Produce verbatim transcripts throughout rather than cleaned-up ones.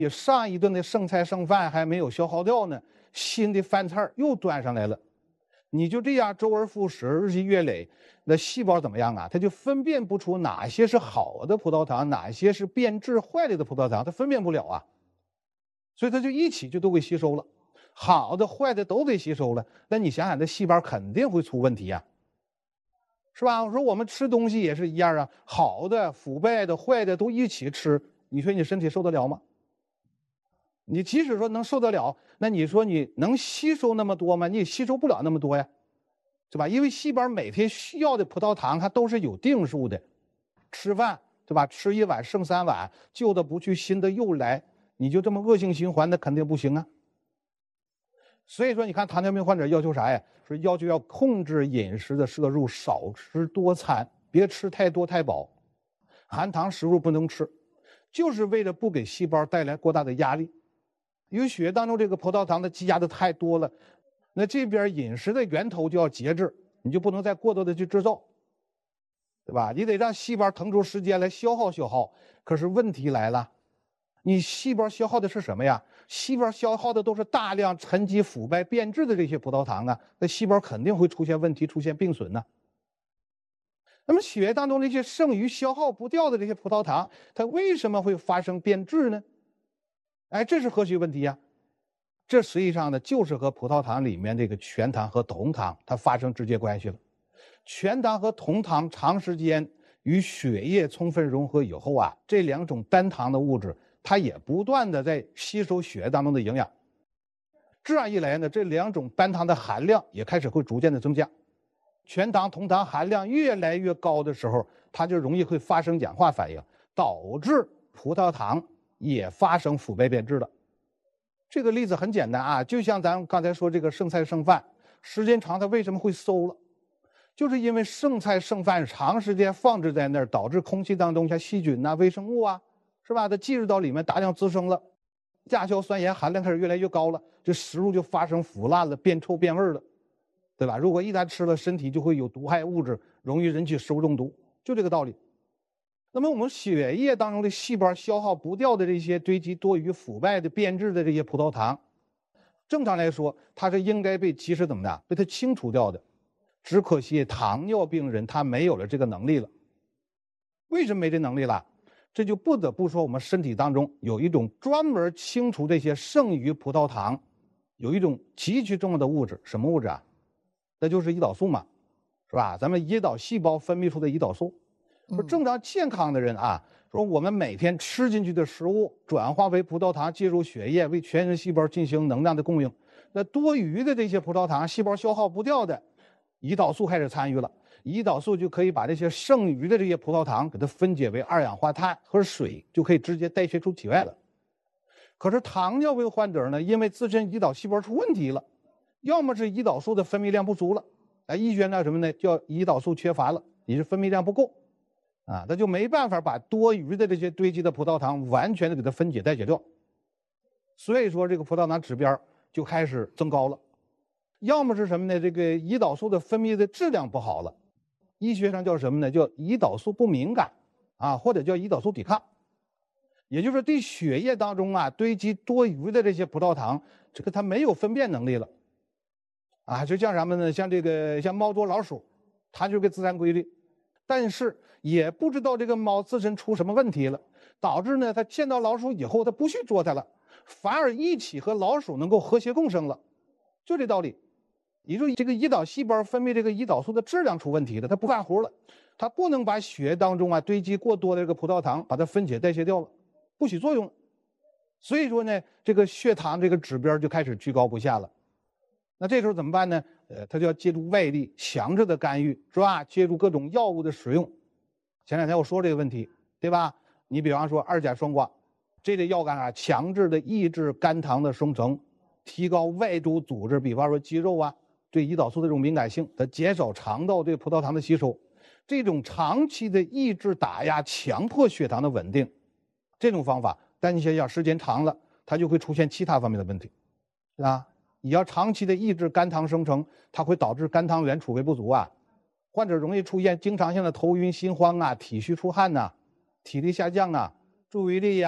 也上一顿的剩菜剩饭还没有消耗掉呢，新的饭菜又端上来了。你就这样周而复始，日积月累，那细胞怎么样啊？它就分辨不出哪些是好的葡萄糖，哪些是变质坏了的葡萄糖，它分辨不了啊。所以它就一起就都给吸收了，好的坏的都给吸收了。那你想想，这细胞肯定会出问题呀、啊，是吧？我说我们吃东西也是一样啊，好的、腐败的、坏的都一起吃，你说你身体受得了吗？你即使说能受得了，那你说你能吸收那么多吗？你也吸收不了那么多呀，对吧？因为细胞每天需要的葡萄糖它都是有定数的，吃饭对吧？吃一碗剩三碗，旧的不去，新的又来，你就这么恶性循环，那肯定不行啊。所以说，你看糖尿病患者要求啥呀？说要求要控制饮食的摄入，少吃多餐，别吃太多太饱，含糖食物不能吃，就是为了不给细胞带来过大的压力。因为血液当中这个葡萄糖的积压的太多了，那这边饮食的源头就要节制，你就不能再过多的去制造，对吧？你得让细胞腾出时间来消耗消耗。可是问题来了，你细胞消耗的是什么呀？细胞消耗的都是大量沉积、腐败、变质的这些葡萄糖啊，那细胞肯定会出现问题，出现病损呢。那么血液当中那些剩余消耗不掉的这些葡萄糖，它为什么会发生变质呢？哎，这是何许问题呀？这实际上呢，就是和葡萄糖里面这个全糖和酮糖它发生直接关系了。全糖和酮糖长时间与血液充分融合以后啊，这两种单糖的物质，它也不断的在吸收血液当中的营养。这样一来呢，这两种单糖的含量也开始会逐渐的增加。全糖、酮糖含量越来越高的时候，它就容易会发生氧化反应，导致葡萄糖也发生腐败变质了。这个例子很简单啊，就像咱刚才说这个剩菜剩饭，时间长它为什么会馊了？就是因为剩菜剩饭长时间放置在那儿，导致空气当中像细菌呐、微生物啊，是吧？它进入到里面大量滋生了，亚硝酸盐含量开始越来越高了，这食物就发生腐烂了，变臭变味了，对吧？如果一旦吃了，身体就会有毒害物质，容易引起食物中毒，就这个道理。那么我们血液当中的细胞消耗不掉的这些堆积多余、腐败的、变质的这些葡萄糖，正常来说它是应该被及时怎么的被它清除掉的。只可惜糖尿病人他没有了这个能力了。为什么没这能力了？这就不得不说我们身体当中有一种专门清除这些剩余葡萄糖，有一种极其重要的物质，什么物质啊？那就是胰岛素嘛，是吧？咱们胰岛细胞分泌出的胰岛素。说正常健康的人啊，说我们每天吃进去的食物转化为葡萄糖进入血液，为全身细胞进行能量的供应。那多余的这些葡萄糖，细胞消耗不掉的，胰岛素开始参与了，胰岛素就可以把这些剩余的这些葡萄糖给它分解为二氧化碳和水，就可以直接代谢出体外了。可是糖尿病患者呢，因为自身胰岛细胞出问题了，要么是胰岛素的分泌量不足了，哎，医学叫什么呢？叫胰岛素缺乏了，你是分泌量不够。啊，那就没办法把多余的这些堆积的葡萄糖完全的给它分解代谢掉，所以说这个葡萄糖指标就开始增高了。要么是什么呢？这个胰岛素的分泌的质量不好了，医学上叫什么呢？叫胰岛素不敏感啊，或者叫胰岛素抵抗，也就是对血液当中啊堆积多余的这些葡萄糖，这个它没有分辨能力了啊，就像什么呢？像这个像猫捉老鼠，它就是个自然规律。但是也不知道这个猫自身出什么问题了，导致呢它见到老鼠以后它不去捉它了，反而一起和老鼠能够和谐共生了，就这道理。也就是这个胰岛细胞分泌这个胰岛素的质量出问题了，它不干活了，它不能把血液当中啊堆积过多的这个葡萄糖把它分解代谢掉了，不起作用了。所以说呢，这个血糖这个指标就开始居高不下了。那这时候怎么办呢？呃，他就要借助外力强制的干预，是吧？借助各种药物的使用。前两天我说这个问题，对吧？你比方说二甲双胍，这类药干啊，强制的抑制肝糖的生成，提高外周组织，比方说肌肉啊，对胰岛素的这种敏感性，它减少肠道对葡萄糖的吸收。这种长期的抑制打压，强迫血糖的稳定，这种方法，但你想想时间长了，它就会出现其他方面的问题，是吧？你要长期的抑制肝糖生成，它会导致肝糖原储备不足啊，患者容易出现经常性的头晕、心慌啊、体虚出汗呐、啊、体力下降啊、注意力呀、啊、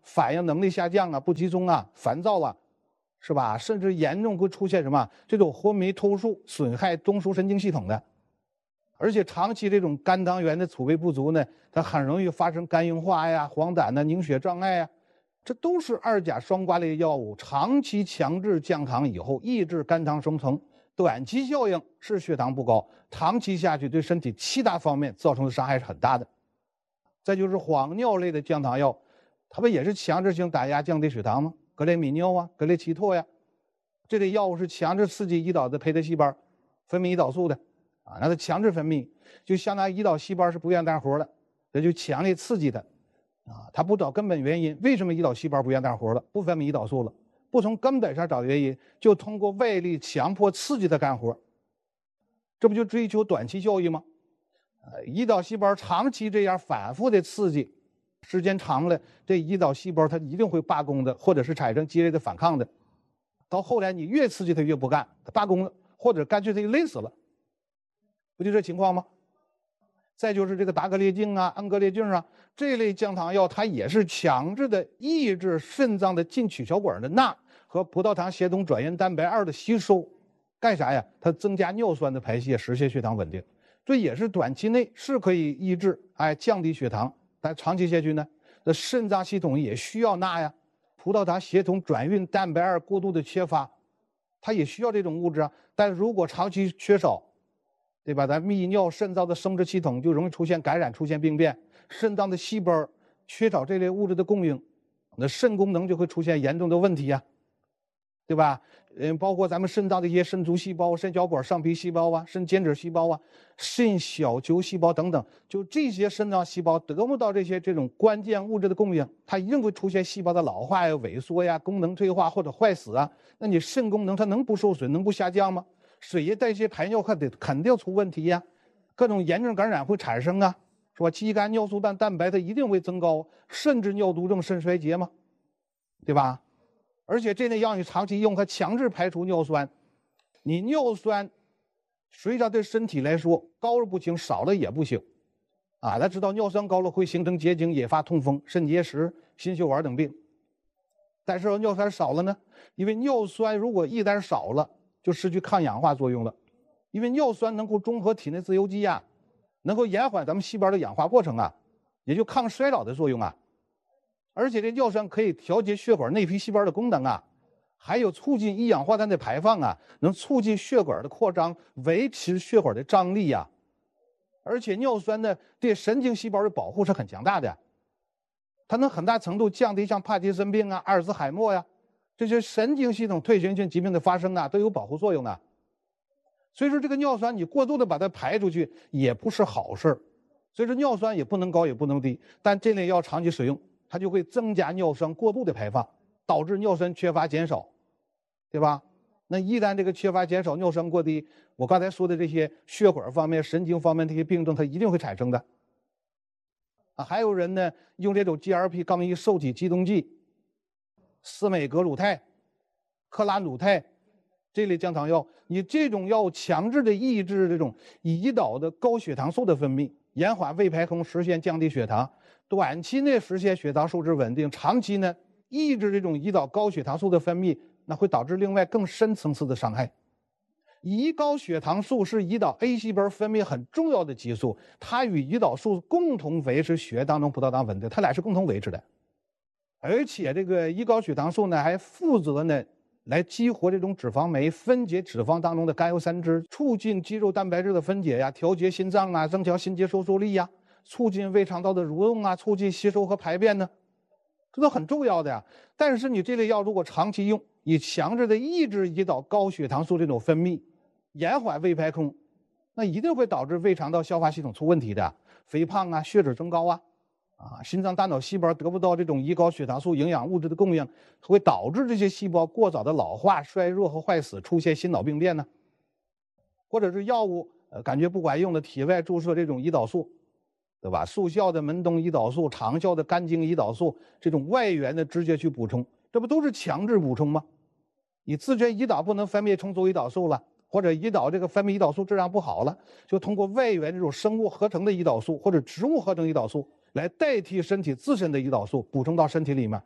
反应能力下降啊，不集中啊，烦躁啊，是吧？甚至严重会出现什么这种昏迷突猝，损害中枢神经系统的。而且长期这种肝糖原的储备不足呢，它很容易发生肝硬化呀、黄疸呐、凝血障碍呀，这都是二甲双胍类药物长期强制降糖以后，抑制肝糖生成，短期效应是血糖不高，长期下去对身体其他方面造成的伤害是很大的。再就是黄尿类的降糖药，它不也是强制性打压降低血糖吗？格列米尿啊、格列齐唑呀，这类药物是强制刺激胰岛的胚胎细胞分泌胰岛素的。啊，那它强制分泌，就相当于胰岛细胞是不愿干活的，这就强烈刺激它，啊，它不找根本原因，为什么胰岛细胞不愿干活了，不分泌胰岛素了，不从根本上找原因，就通过外力强迫刺激它干活，这不就追求短期效益吗？呃，胰岛细胞长期这样反复的刺激，时间长了，这胰岛细胞它一定会罢工的，或者是产生激烈的反抗的，到后来你越刺激它越不干，它罢工了，或者干脆它就累死了。不就这情况吗？再就是这个达格列净啊、安格列净啊这类降糖药，它也是强制的抑制肾脏的进取小管的钠和葡萄糖协同转运蛋白二的吸收，干啥呀？它增加尿酸的排泄，实现血糖稳定。这也是短期内是可以抑制，哎，降低血糖，但长期下去呢，那肾脏系统也需要钠呀，葡萄糖协同转运蛋白二过度的缺乏，它也需要这种物质啊。但如果长期缺少，对吧？咱泌尿肾脏的生殖系统就容易出现感染，出现病变。肾脏的细胞缺少这类物质的供应，那肾功能就会出现严重的问题呀、啊，对吧？嗯，包括咱们肾脏的一些肾足细胞、肾小管上皮细胞啊、肾间质细胞啊、肾小球细胞等等，就这些肾脏细胞得不到这些这种关键物质的供应，它一定会出现细胞的老化呀、萎缩呀、功能退化或者坏死啊。那你肾功能它能不受损、能不下降吗？水液代谢排尿肯定肯定出问题呀，各种炎症感染会产生啊，是吧？肌酐尿素蛋蛋白它一定会增高，甚至尿毒症、肾衰竭嘛，对吧？而且这类药你长期用，它强制排除尿酸，你尿酸实际上对身体来说高了不行，少了也不行啊。咱知道尿酸高了会形成结晶，引发痛风、肾结石、心血管等病，但是尿酸少了呢，因为尿酸如果一旦少了，就失去抗氧化作用了，因为尿酸能够中和体内自由基呀、啊，能够延缓咱们细胞的氧化过程啊，也就抗衰老的作用啊。而且这尿酸可以调节血管内皮细胞的功能啊，还有促进一氧化碳的排放啊，能促进血管的扩张，维持血管的张力呀、啊。而且尿酸呢，对神经细胞的保护是很强大的，它能很大程度降低像帕金森病啊、阿尔兹海默呀、啊。这些神经系统退行性疾病的发生啊，都有保护作用的。所以说这个尿酸你过度的把它排出去也不是好事儿。所以说尿酸也不能高也不能低，但这类药长期使用，它就会增加尿酸过度的排放，导致尿酸缺乏减少，对吧？那一旦这个缺乏减少，尿酸过低，我刚才说的这些血管方面、神经方面这些病症，它一定会产生的。啊，还有人呢用这种 G L P 杠一受体激动剂。司美格鲁肽、克拉鲁肽这类降糖药，你这种药强制的抑制这种胰岛的高血糖素的分泌，延缓胃排空，实现降低血糖，短期内实现血糖数值稳定，长期呢抑制这种胰岛高血糖素的分泌，那会导致另外更深层次的伤害。胰高血糖素是胰岛 A 细胞分泌很重要的激素，它与胰岛素共同维持血液当中葡萄糖稳定，它俩是共同维持的。而且这个胰高血糖素呢，还负责呢来激活这种脂肪酶，分解脂肪当中的甘油三酯，促进肌肉蛋白质的分解呀，调节心脏啊，增强心结收缩力呀，促进胃肠道的蠕动啊，促进吸收和排便呢，这都很重要的呀。但是你这类药如果长期用，以强制的抑制胰岛高血糖素这种分泌，延缓胃排空，那一定会导致胃肠道消化系统出问题的，肥胖啊，血脂增高啊。啊，心脏大脑细胞得不到这种胰高血糖素营养物质的供应，会导致这些细胞过早的老化、衰弱和坏死，出现心脑病变呢。或者是药物呃感觉不管用的，体外注射这种胰岛素，对吧？速效的门冬胰岛素、长效的肝精胰岛素，这种外源的直接去补充，这不都是强制补充吗？你自身胰岛不能分泌充足胰岛素了，或者胰岛这个分泌胰岛素质量不好了，就通过外源这种生物合成的胰岛素或者植物合成胰岛素来代替身体自身的胰岛素补充到身体里面，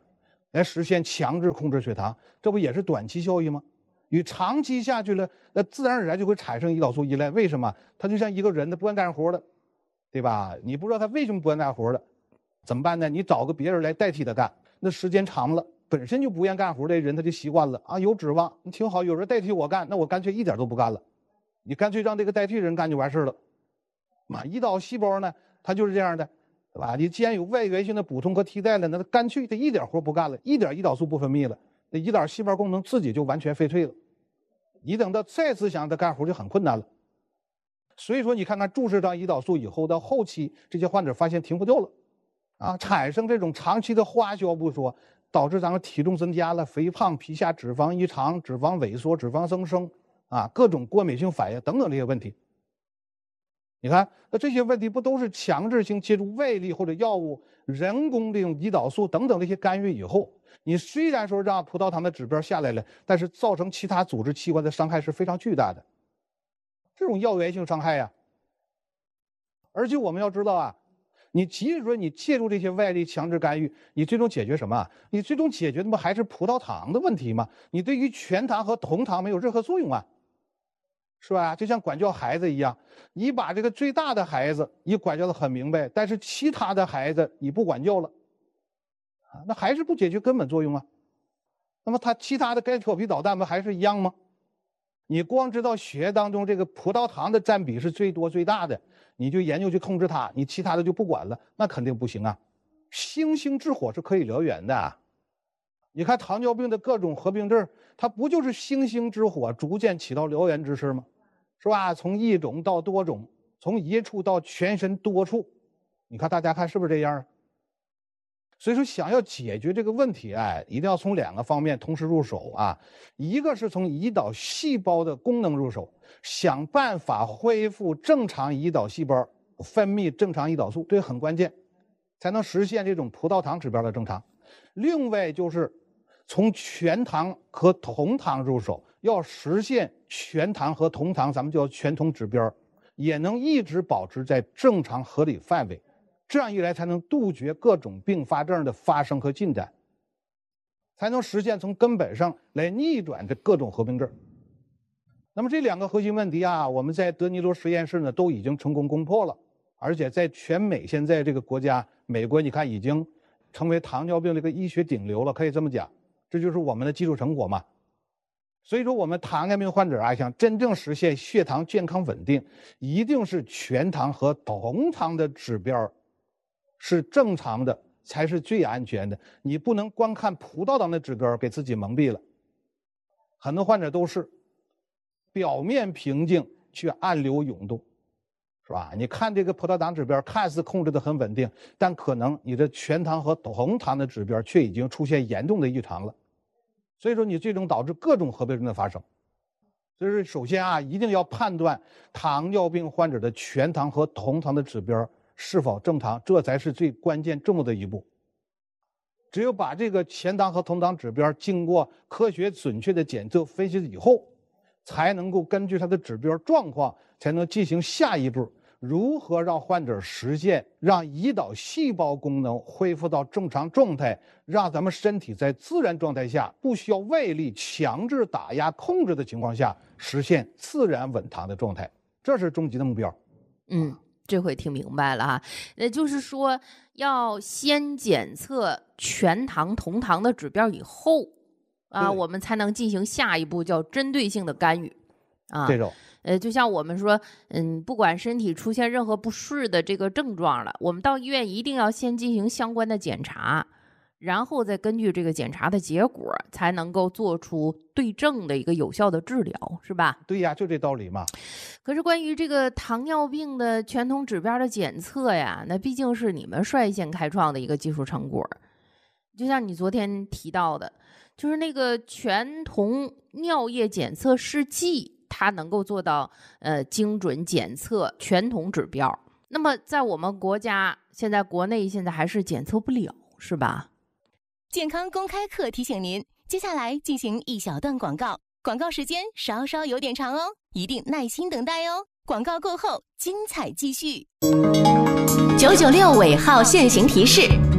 来实现强制控制血糖，这不也是短期效益吗？与长期下去了，那自然而然就会产生胰岛素依赖。为什么？他就像一个人，他不爱干活的，对吧？你不知道他为什么不爱干活的，怎么办呢？你找个别人来代替他干，那时间长了，本身就不愿干活的人，他就习惯了啊，有指望，你挺好，有人代替我干，那我干脆一点都不干了，你干脆让这个代替人干就完事了。嘛，胰岛细胞呢，它就是这样的，对吧？你既然有外源性的补充和替代了，那它干脆它一点活不干了，一点胰岛素不分泌了，那胰岛细胞功能自己就完全废退了。你等到再次想它干活就很困难了。所以说，你看看注射上胰岛素以后，到后期这些患者发现停不掉了，啊，产生这种长期的花销不说，导致咱们体重增加了，肥胖、皮下脂肪异常、脂肪萎缩、脂肪增生，啊，各种过敏性反应等等这些问题。你看，那这些问题不都是强制性借助外力或者药物、人工的用胰岛素等等这些干预以后，你虽然说让葡萄糖的指标下来了，但是造成其他组织器官的伤害是非常巨大的，这种药源性伤害呀。而且我们要知道啊，你即使说你借助这些外力强制干预，你最终解决什么？你最终解决的不还是葡萄糖的问题吗？你对于全糖和同糖没有任何作用啊。是吧？就像管教孩子一样，你把这个最大的孩子你管教得很明白，但是其他的孩子你不管教了，啊，那还是不解决根本作用啊。那么他其他的该调皮捣蛋不还是一样吗？你光知道血液当中这个葡萄糖的占比是最多最大的，你就研究去控制它，你其他的就不管了，那肯定不行啊。星星之火是可以燎原的啊。你看糖尿病的各种合并症，它不就是星星之火逐渐起到燎原之势吗？是吧？从一种到多种，从一处到全身多处，你看大家看是不是这样？所以说，想要解决这个问题，哎，一定要从两个方面同时入手啊。一个是从胰岛细胞的功能入手，想办法恢复正常胰岛细胞分泌正常胰岛素，这很关键，才能实现这种葡萄糖指标的正常。另外就是从全糖和同糖入手，要实现全糖和同糖，咱们叫全酮指标，也能一直保持在正常合理范围。这样一来，才能杜绝各种并发症的发生和进展，才能实现从根本上来逆转这各种合并症。那么这两个核心问题啊，我们在德尼罗实验室呢都已经成功攻破了，而且在全美现在这个国家，美国你看已经成为糖尿病这个医学顶流了，可以这么讲，这就是我们的技术成果嘛。所以说，我们糖尿病患者啊，想真正实现血糖健康稳定，一定是全糖和同糖的指标是正常的，才是最安全的。你不能光看葡萄糖的指标给自己蒙蔽了。很多患者都是表面平静，却暗流涌动，是吧？你看这个葡萄糖指标看似控制得很稳定，但可能你的全糖和同糖的指标却已经出现严重的异常了。所以说，你最终导致各种合并症的发生。所以说，首先啊，一定要判断糖尿病患者的全糖和同糖的指标是否正常，这才是最关键重要的一步。只有把这个全糖和同糖指标经过科学准确的检测分析以后，才能够根据它的指标状况，才能进行下一步，如何让患者实现让胰岛细胞功能恢复到正常状态，让咱们身体在自然状态下不需要外力强制打压控制的情况下，实现自然稳糖的状态，这是终极的目标。 嗯。这回听明白了哈，那就是说要先检测全糖同糖的指标以后啊，我们才能进行下一步叫针对性的干预啊。 这种呃，就像我们说，嗯，不管身体出现任何不适的这个症状了，我们到医院一定要先进行相关的检查，然后再根据这个检查的结果，才能够做出对症的一个有效的治疗，是吧？ 对呀，就这道理嘛。 可是关于这个糖尿病的全酮指标的检测呀，那毕竟是你们率先开创的一个技术成果。就像你昨天提到的，就是那个全酮尿液检测试剂，它能够做到呃精准检测全酮指标。那么在我们国家，现在国内现在还是检测不了，是吧？ 健康公开课提醒您，接下来进行一小段广告，广告时间稍稍有点长哦，一定耐心等待哦。广告过后，精彩继续。九九六尾号限行提示：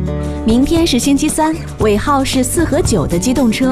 明天是星期三，尾号是四和九的机动车